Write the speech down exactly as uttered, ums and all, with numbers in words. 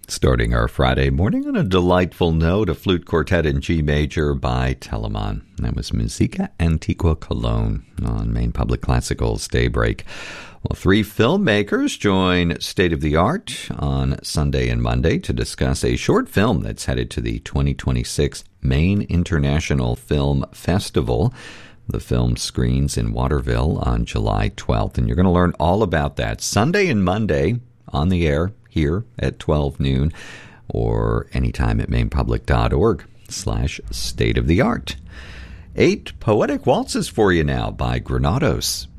Starting our Friday morning on a delightful note, a flute quartet in G major by Telemann. That was Musica Antiqua Cologne on Maine Public Classical's Daybreak. Well, three filmmakers join State of the Art on Sunday and Monday to discuss a short film that's headed to the twenty twenty-six Maine International Film Festival. The film screens in Waterville on July twelfth, and you're going to learn all about that Sunday and Monday on the air here at twelve noon or anytime at mainepublic.org slash state of the art. Eight poetic waltzes for you now by Granados.